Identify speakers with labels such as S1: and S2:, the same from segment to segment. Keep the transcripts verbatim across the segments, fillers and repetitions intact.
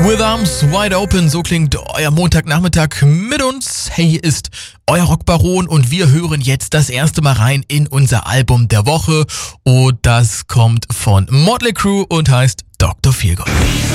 S1: With Arms Wide Open, so klingt euer Montagnachmittag mit uns. Hey, hier ist euer Rockbaron und wir hören jetzt das erste Mal rein in unser Album der Woche. Und das kommt von Motley Crue und heißt Doktor Feelgood.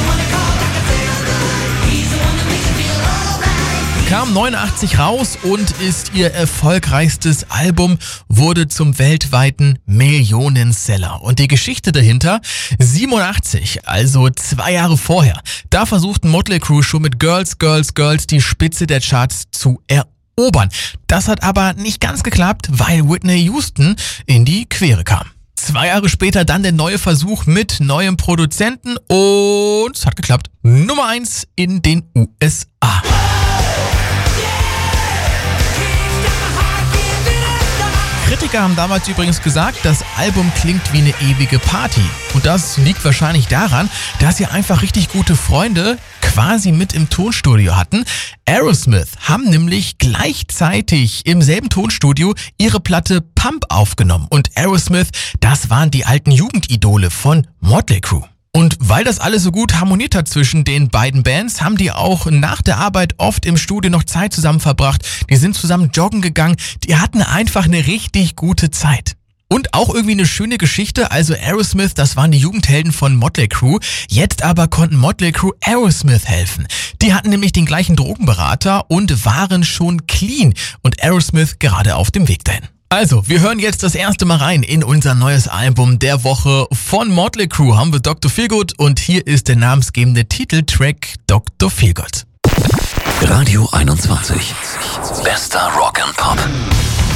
S1: Kam neunundachtzig raus und ist ihr erfolgreichstes Album, wurde zum weltweiten Millionenseller. Und die Geschichte dahinter, siebenundachtzig, also zwei Jahre vorher, da versuchten Motley Crue schon mit Girls, Girls, Girls die Spitze der Charts zu erobern. Das hat aber nicht ganz geklappt, weil Whitney Houston in die Quere kam. Zwei Jahre später dann der neue Versuch mit neuem Produzenten und es hat geklappt. Nummer eins in den U S A. Kritiker haben damals übrigens gesagt, das Album klingt wie eine ewige Party. Und das liegt wahrscheinlich daran, dass sie einfach richtig gute Freunde quasi mit im Tonstudio hatten. Aerosmith haben nämlich gleichzeitig im selben Tonstudio ihre Platte Pump aufgenommen. Und Aerosmith, das waren die alten Jugendidole von Motley Crue. Und weil das alles so gut harmoniert hat zwischen den beiden Bands, haben die auch nach der Arbeit oft im Studio noch Zeit zusammen verbracht. Die sind zusammen joggen gegangen. Die hatten einfach eine richtig gute Zeit. Und auch irgendwie eine schöne Geschichte. Also Aerosmith, das waren die Jugendhelden von Motley Crue. Jetzt aber konnten Motley Crue Aerosmith helfen. Die hatten nämlich den gleichen Drogenberater und waren schon clean. Und Aerosmith gerade auf dem Weg dahin. Also, wir hören jetzt das erste Mal rein in unser neues Album der Woche. Von Motley Crue haben wir Doktor Feelgood und hier ist der namensgebende Titeltrack Doktor Feelgood.
S2: Radio einundzwanzig. Bester Rock and Pop.